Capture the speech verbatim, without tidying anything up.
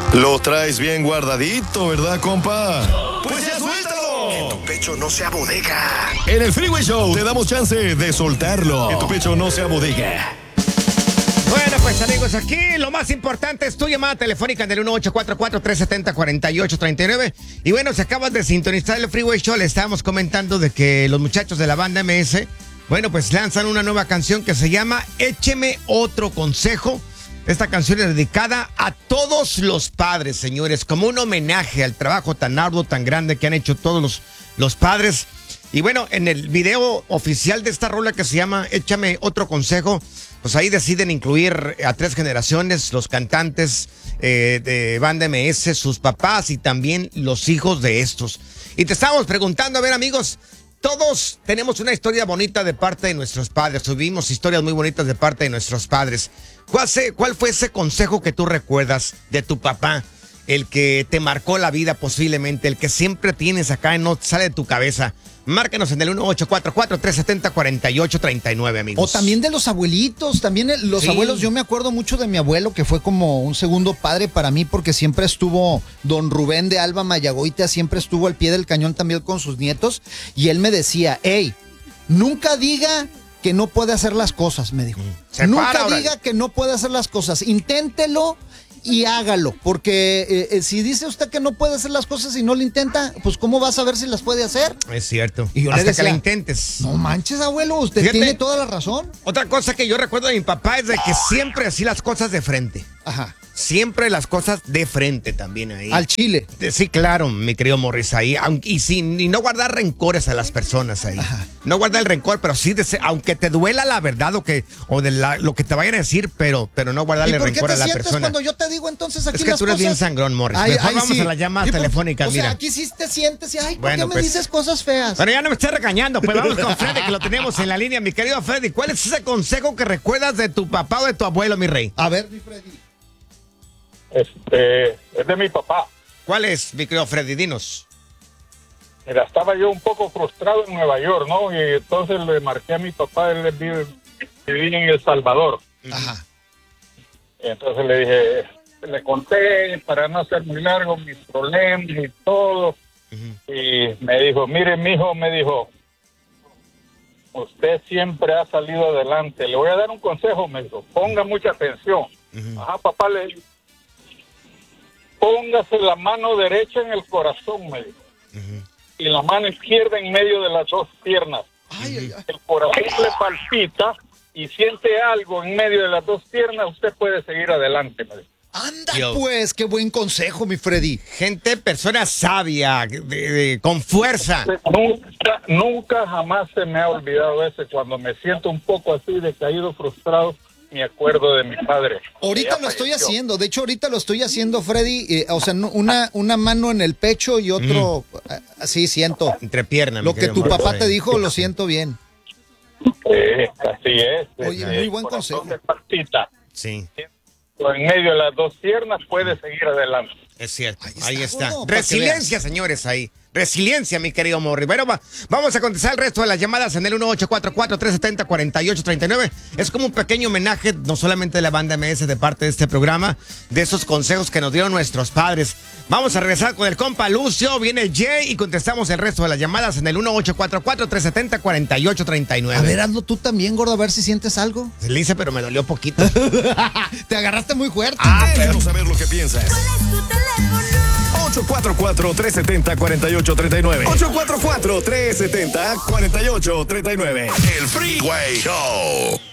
Lo traes bien guardadito, ¿verdad, compa? ¡Pues ya suéltalo! Que tu pecho no sea bodega. En el Freeway Show te damos chance de soltarlo. Que tu pecho no sea bodega. Bueno, pues amigos, aquí lo más importante es tu llamada telefónica en el uno ocho cuatro cuatro, tres siete cero, cuatro ocho tres nueve. Y bueno, si acabas de sintonizar el Freeway Show, le estábamos comentando de que los muchachos de la banda M S, bueno, pues lanzan una nueva canción que se llama Écheme Otro Consejo. Esta canción es dedicada a todos los padres, señores, como un homenaje al trabajo tan arduo, tan grande que han hecho todos los, los padres. Y bueno, en el video oficial de esta rola que se llama Échame Otro Consejo, pues ahí deciden incluir a tres generaciones, los cantantes eh, de banda M S, sus papás y también los hijos de estos. Y te estábamos preguntando, a ver amigos, todos tenemos una historia bonita de parte de nuestros padres, tuvimos historias muy bonitas de parte de nuestros padres. ¿Cuál, se, ¿Cuál fue ese consejo que tú recuerdas de tu papá? El que te marcó la vida posiblemente, el que siempre tienes acá y no sale de tu cabeza. Márcanos en el uno ocho cuatro cuatro, tres siete cero, cuatro ocho tres nueve, amigos. O también de los abuelitos, también los sí. abuelos. Yo me acuerdo mucho de mi abuelo, que fue como un segundo padre para mí, porque siempre estuvo, don Rubén de Alba Mayagoita, siempre estuvo al pie del cañón también con sus nietos, y él me decía, hey, nunca diga que no puede hacer las cosas, me dijo. Se nunca para, diga que no puede hacer las cosas, inténtelo y hágalo, porque eh, eh, si dice usted que no puede hacer las cosas y no lo intenta, pues ¿cómo va a saber si las puede hacer? Es cierto. Y yo Hasta le decía, que la intentes. No manches, abuelo, usted Fíjate, tiene toda la razón. Otra cosa que yo recuerdo de mi papá es de que siempre hacía las cosas de frente. Ajá. Siempre las cosas de frente también ahí. Al chile. Sí, claro, mi querido Morris, ahí. Aunque, y, sin, y no guardar rencores a las personas ahí. Ajá. No guardar el rencor, pero sí, de, aunque te duela la verdad o, que, o de la, lo que te vayan a decir, pero, pero no guardarle rencor a la persona. ¿Y por qué te sientes cuando yo te digo entonces aquí Es que las tú eres cosas? bien sangrón, Morris. Ay, Mejor ay, vamos sí. a las llamadas telefónicas, o mira. sea, aquí sí te sientes y, ay, ¿por bueno, qué me pues, dices cosas feas? Bueno, ya no me estés regañando, pues vamos con Freddy, que lo tenemos en la línea. Mi querido Freddy, ¿cuál es ese consejo que recuerdas de tu papá o de tu abuelo, mi rey? A ver, mi Freddy. Este, es de mi papá. ¿Cuál es, mi querido Freddy? Dinos. Mira, estaba yo un poco frustrado en Nueva York, ¿no? Y entonces le marqué a mi papá, él vive, vive en El Salvador. Ajá. Y entonces le dije, le conté, para no ser muy largo, mis problemas y todo. Uh-huh. Y me dijo, mire, mijo, me dijo, usted siempre ha salido adelante. Le voy a dar un consejo, me dijo, ponga mucha atención. Uh-huh. Ajá, papá, le dijo, póngase la mano derecha en el corazón, me dijo. Uh-huh. Y la mano izquierda en medio de las dos piernas. Ay, ay, ay. El corazón le palpita y siente algo en medio de las dos piernas, usted puede seguir adelante, me dijo. Anda, Yo. pues, qué buen consejo, mi Freddy. Gente, persona sabia, de, de, con fuerza. Nunca, nunca jamás se me ha olvidado ese. Cuando me siento un poco así, decaído, frustrado, me acuerdo de mi padre. Ahorita lo estoy haciendo, de hecho ahorita lo estoy haciendo, Freddy, eh, o sea, una, una mano en el pecho y otro, mm. así siento. Entre piernas. Lo que tu papá te dijo, lo siento bien. Sí, así es. Oye, muy buen consejo. Sí. En medio de las dos piernas puede seguir adelante. Es cierto, ahí está. Ahí está. Resiliencia, señores, ahí. Resiliencia, mi querido Morri. Bueno, va, vamos a contestar el resto de las llamadas en el uno ocho cuatro cuatro, tres siete cero, cuatro ocho tres nueve. Es como un pequeño homenaje, no solamente de la banda M S, de parte de este programa, de esos consejos que nos dieron nuestros padres. Vamos a regresar con el compa Lucio, viene Jay y contestamos el resto de las llamadas en el uno ocho cuatro cuatro, tres siete cero, cuatro ocho tres nueve. A ver, hazlo tú también, gordo, a ver si sientes algo. Se le hice, pero me dolió poquito. Te agarraste muy fuerte. Ah, pero saber lo que piensas. ¿Cuál es tu teléfono? ocho cuatro cuatro, tres siete cero, cuatro ocho tres nueve. ocho cuatro cuatro, tres siete cero, cuatro ocho tres nueve. El Freeway Show.